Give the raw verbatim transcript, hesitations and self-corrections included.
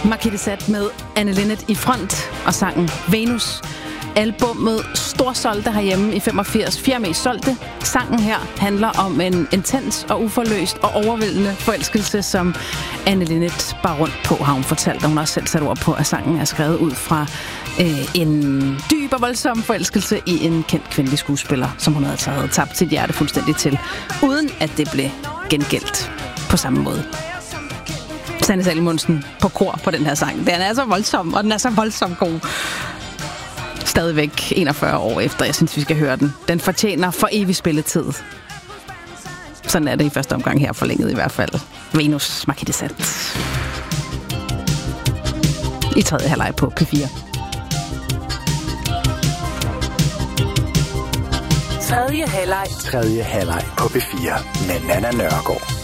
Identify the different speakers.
Speaker 1: Marquisat med Anne Linnet i front og sangen Venus. Albummet storsolgte herhjemme i femogfirs, fjerde mest solgte. Sangen her handler om en intens og uforløst og overvældende forelskelse, som Anne Linnet bar rundt på, har hun fortalt. Og hun har også selv sat ord på, at sangen er skrevet ud fra øh, en dyb og voldsom forelskelse i en kendt kvindelig skuespiller, som hun havde taget, tabt sit hjerte fuldstændig til, uden at det blev gengældt på samme måde. Sanne Salomonsen på kor på den her sang. Den er så voldsom, og den er så voldsomt god. Stadigvæk enogfyrre år efter. Jeg synes, vi skal høre den. Den fortjener for evig spilletid. Sådan er det i første omgang her, forlænget i hvert fald. Venus Marquisat. I tredje halvleg på P fire.
Speaker 2: Tredje halvleg.
Speaker 3: Tredje halvleg på P fire med Nanna Nørgaard.